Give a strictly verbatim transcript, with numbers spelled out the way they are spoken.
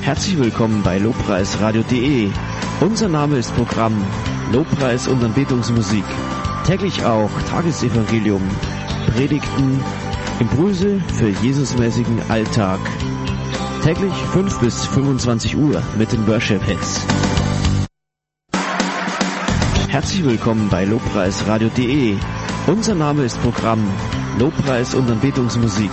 Herzlich willkommen bei lobpreisradio punkt de. Unser Name ist Programm Lobpreis und Anbetungsmusik. Täglich auch Tagesevangelium, Predigten, Impulse für Jesusmäßigen Alltag. Täglich fünf bis fünfundzwanzig Uhr mit den Worship Hits. Herzlich willkommen bei lobpreisradio punkt de. Unser Name ist Programm Lobpreis und Anbetungsmusik.